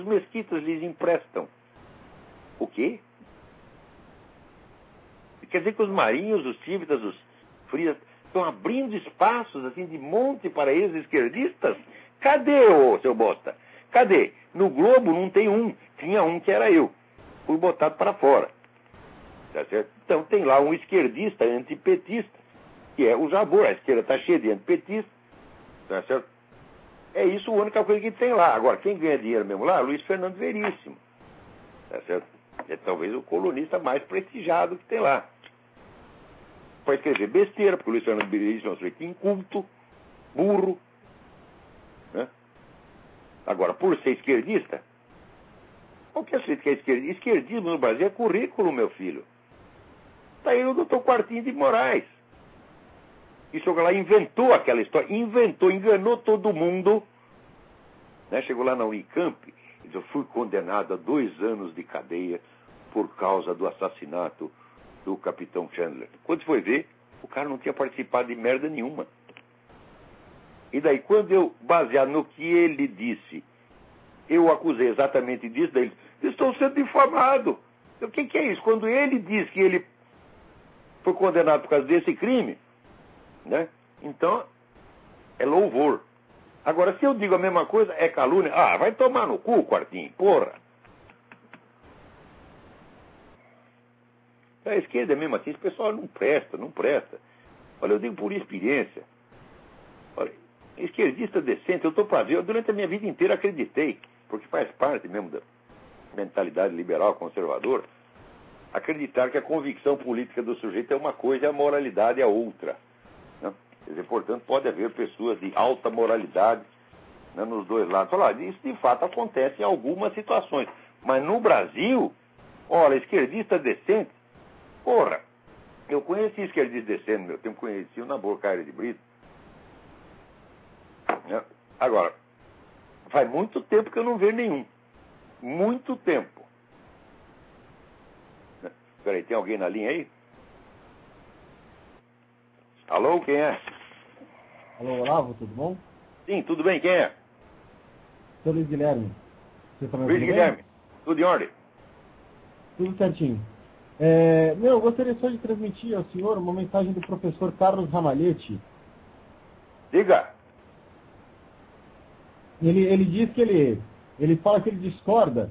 mesquitas lhes emprestam. O quê? Quer dizer que os marinhos, os tívitas, os frias, estão abrindo espaços assim de monte para ex-esquerdistas? Cadê, ô seu bosta? Cadê? No Globo não tem um. Tinha um que era eu. Fui botado para fora. Tá certo? Então tem lá um esquerdista antipetista, que é o Jabor. A esquerda está cheia de antipetistas. Tá certo? É isso a única coisa que tem lá. Agora, quem ganha dinheiro mesmo lá? Luiz Fernando Veríssimo. Tá certo? É talvez o colunista mais prestigiado que tem lá. Para escrever besteira, porque o Luiz Fernando Veríssimo é um sujeito inculto, burro. Né? Agora, por ser esquerdista, qualquer sujeito que é esquerdista, esquerdismo no Brasil é currículo, meu filho. Está aí o doutor Quartinho de Moraes. E chegou lá, inventou aquela história, enganou todo mundo. Né? Chegou lá na Unicamp e disse: eu fui condenado a 2 anos de cadeia por causa do assassinato do capitão Chandler. Quando foi ver, o cara não tinha participado de merda nenhuma. E daí, quando eu, baseado no que ele disse, eu acusei exatamente disso, daí ele disse: estou sendo difamado. O que é isso? Quando ele diz que ele foi condenado por causa desse crime, né? Então, é louvor. Agora, se eu digo a mesma coisa, é calúnia. Ah, vai tomar no cu, Quartinho, porra. A esquerda é mesmo assim, esse pessoal não presta. Olha, eu digo por experiência. Olha, esquerdista decente, eu estou para ver, eu durante a minha vida inteira acreditei, porque faz parte mesmo da mentalidade liberal, conservadora, acreditar que a convicção política do sujeito é uma coisa e a moralidade é outra. Né? Quer dizer, portanto, pode haver pessoas de alta moralidade, né, nos dois lados. Olha, isso de fato acontece em algumas situações. Mas no Brasil, olha, esquerdista decente, porra, eu conheci esquerdista decente no meu tempo, conheci o Nabor Caire de Brito. Né? Agora, faz muito tempo que eu não vejo nenhum. Muito tempo. Peraí, tem alguém na linha aí? Alô, quem é? Alô, Olavo, tudo bom? Sim, tudo bem, quem é? Sou Luiz Guilherme. Você tá me Luiz ouvindo Guilherme, bem? tudo em ordem? Tudo certinho. Eu gostaria só de transmitir ao senhor uma mensagem do professor Carlos Ramalhete. Diga. Ele diz que ele fala que ele discorda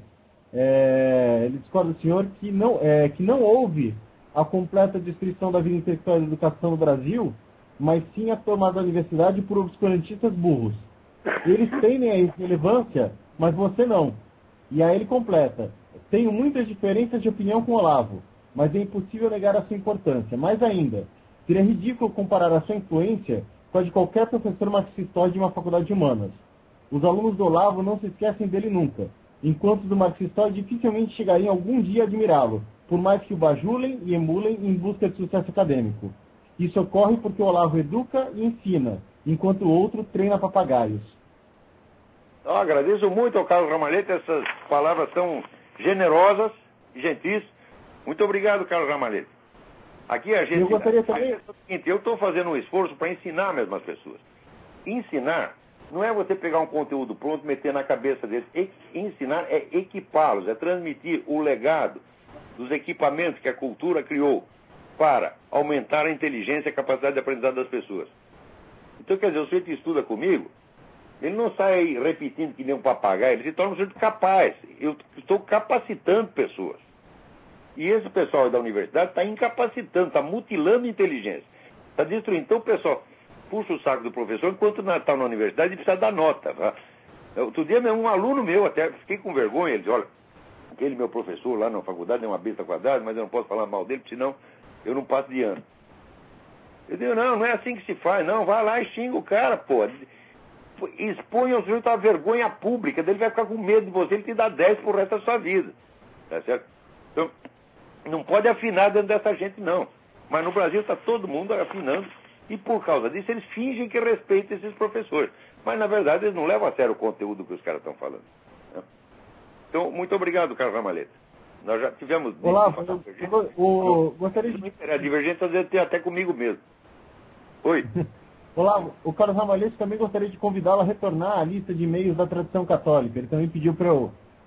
do senhor que não houve a completa descrição da vida intelectual e da educação no Brasil, mas sim a tomada da universidade por obscurantistas burros. Eles têm a relevância, mas você não. E aí ele completa: tenho muitas diferenças de opinião com Olavo, mas é impossível negar a sua importância. Mais ainda, seria ridículo comparar a sua influência com a de qualquer professor marxista de uma faculdade de humanas. Os alunos do Olavo não se esquecem dele nunca, enquanto do marxista dificilmente chegariam algum dia a admirá-lo, por mais que o bajulem e emulem em busca de sucesso acadêmico. Isso ocorre porque o Olavo educa e ensina, enquanto o outro treina papagaios. Eu agradeço muito ao Carlos Ramalhete essas palavras tão generosas e gentis. Muito obrigado, Carlos Ramalhete. Aqui a gente... Eu gostaria também... Eu estou fazendo um esforço para ensinar mesmo as pessoas. Ensinar não é você pegar um conteúdo pronto e meter na cabeça deles. Ensinar é equipá-los, é transmitir o legado dos equipamentos que a cultura criou para aumentar a inteligência e a capacidade de aprendizado das pessoas. Então, quer dizer, o sujeito que estuda comigo, ele não sai repetindo que nem um papagaio, ele se torna um sujeito capaz. Eu estou capacitando pessoas. E esse pessoal da universidade está incapacitando, está mutilando a inteligência. Está destruindo. Então o pessoal puxa o saco do professor enquanto está na universidade e precisa dar nota. Tá? Outro dia mesmo, um aluno meu, até fiquei com vergonha, ele disse: olha, aquele meu professor lá na faculdade é uma besta quadrada, mas eu não posso falar mal dele, porque senão eu não passo de ano. Eu digo: não é assim que se faz, não, vai lá e xinga o cara, pô. Exponha o sujeito à vergonha pública, daí ele vai ficar com medo de você, ele te dá 10 pro resto da sua vida. Tá certo? Então, não pode afinar dentro dessa gente, não. Mas no Brasil está todo mundo afinando, e por causa disso eles fingem que respeitam esses professores. Mas na verdade eles não levam a sério o conteúdo que os caras estão falando. Né? Então, muito obrigado, Carlos Ramalhete. Nós já tivemos... Olá, gostaria de... A divergência às vezes tem até comigo mesmo. Oi. Olá, o Carlos Ramalhete também gostaria de convidá-lo a retornar à lista de e-mails da tradição católica. Ele também pediu para eu